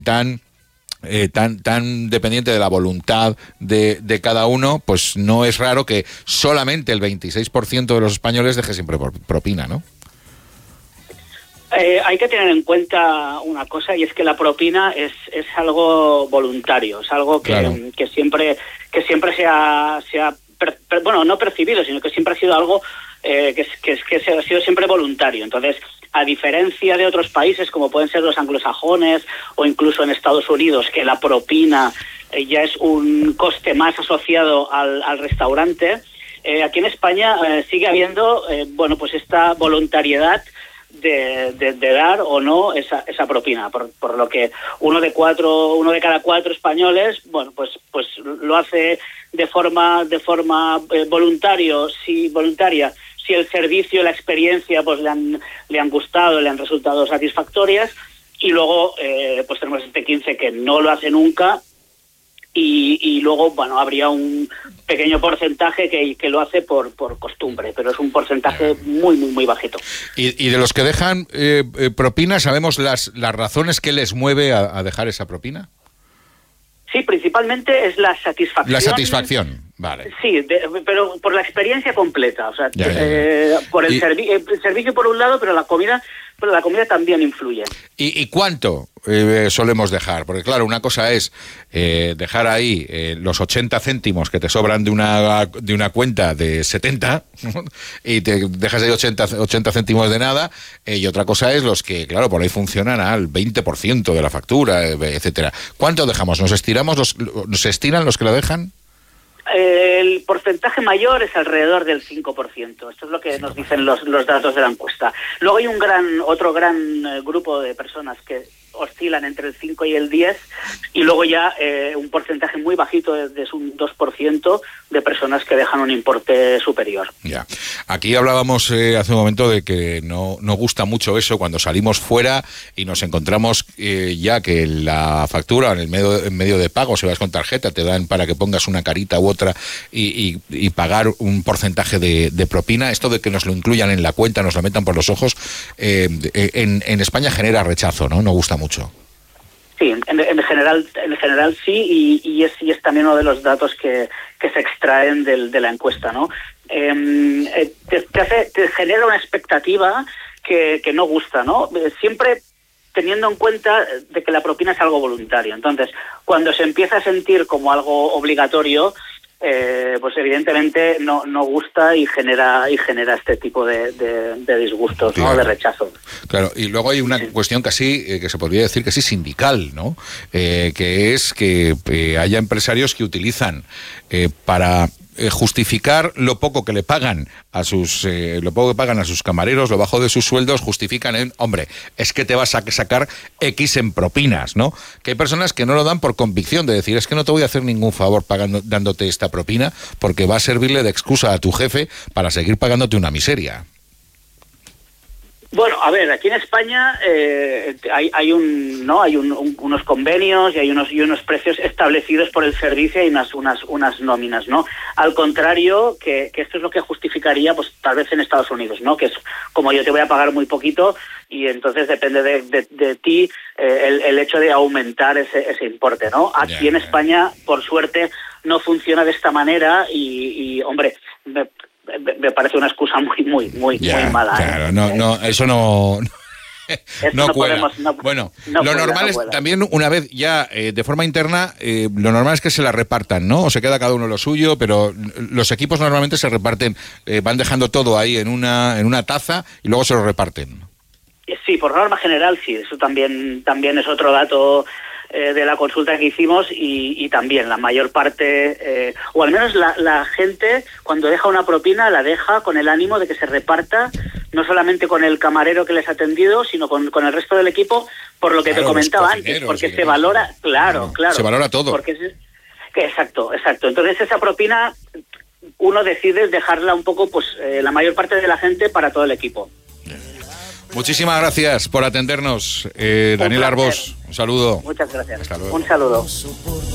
tan dependiente de la voluntad de cada uno, pues no es raro que solamente el 26% de los españoles deje siempre propina, ¿no? Hay que tener en cuenta una cosa, y es que la propina es algo voluntario, es algo que, claro, que siempre se ha bueno, no percibido, sino que siempre ha sido algo que ha sido siempre voluntario. Entonces, a diferencia de otros países como pueden ser los anglosajones o incluso en Estados Unidos, que la propina ya es un coste más asociado al restaurante, aquí en España sigue habiendo bueno, pues esta voluntariedad de dar o no esa propina, por lo que uno de cada cuatro españoles, bueno, pues lo hace de forma voluntaria, si el servicio y la experiencia pues le han gustado, le han resultado satisfactorias, y luego pues tenemos este 15 que no lo hace nunca. Y luego, bueno, habría un pequeño porcentaje que lo hace por costumbre, pero es un porcentaje muy, muy, muy bajito. Y de los que dejan propina, ¿sabemos las razones que les mueve a dejar esa propina? Sí, principalmente es la satisfacción. La satisfacción, vale. Sí, pero por la experiencia completa, o sea, por el servicio por un lado, pero la comida también influye. ¿Y cuánto solemos dejar? Porque claro, una cosa es dejar ahí los 80 céntimos que te sobran de una cuenta de 70 y te dejas ahí 80 céntimos de nada, y otra cosa es los que, claro, por ahí funcionan al 20% de la factura, etcétera. ¿Cuánto dejamos? ¿Nos estiran los que lo dejan? El porcentaje mayor es alrededor del 5%. Esto es lo que nos dicen los datos de la encuesta. Luego hay otro gran grupo de personas que oscilan entre el 5 y el 10, y luego ya un porcentaje muy bajito, es un 2% de personas que dejan un importe superior. Ya. Aquí hablábamos hace un momento de que no gusta mucho eso cuando salimos fuera y nos encontramos ya que la factura en medio de pago, si vas con tarjeta, te dan para que pongas una carita u otra y pagar un porcentaje de propina. Esto de que nos lo incluyan en la cuenta, nos lo metan por los ojos, en España genera rechazo, ¿no? No gusta mucho. Sí, en general sí, y es también uno de los datos que se extraen de la encuesta, ¿no? Te genera una expectativa que no gusta, ¿no? Siempre teniendo en cuenta de que la propina es algo voluntario. Entonces, cuando se empieza a sentir como algo obligatorio, pues evidentemente no gusta y genera este tipo de disgustos, claro, ¿no? De rechazo. Claro, y luego hay una cuestión casi, que se podría decir casi sindical, ¿no? Que es que haya empresarios que utilizan para justificar lo poco que le pagan a sus camareros, lo bajo de sus sueldos, justifican en, hombre, es que te vas a sacar X en propinas, ¿no? Que hay personas que no lo dan por convicción, de decir, es que no te voy a hacer ningún favor dándote esta propina, porque va a servirle de excusa a tu jefe para seguir pagándote una miseria. Bueno, a ver, aquí en España hay unos convenios y hay unos precios establecidos por el servicio y unas nóminas, ¿no? Al contrario, que esto es lo que justificaría, pues tal vez en Estados Unidos, ¿no? Que es como yo te voy a pagar muy poquito y entonces depende de ti el hecho de aumentar ese importe, ¿no? Aquí en España, por suerte, no funciona de esta manera y hombre, me parece una excusa muy mala. Claro, eso no cuela. Lo normal es también, una vez ya de forma interna, lo normal es que se la repartan, ¿no? O se queda cada uno lo suyo, pero los equipos normalmente se reparten, van dejando todo ahí en una taza y luego se lo reparten. Sí, por norma general sí, eso también es otro dato de la consulta que hicimos y también la mayor parte, o al menos la gente cuando deja una propina la deja con el ánimo de que se reparta, no solamente con el camarero que les ha atendido, sino con el resto del equipo, por lo que te comentaba antes, porque se valora, claro. Se valora todo. Exacto. Entonces esa propina uno decide dejarla un poco, pues la mayor parte de la gente para todo el equipo. Muchísimas gracias por atendernos, Daniel Arbós. Un saludo. Muchas gracias. Hasta luego. Un saludo.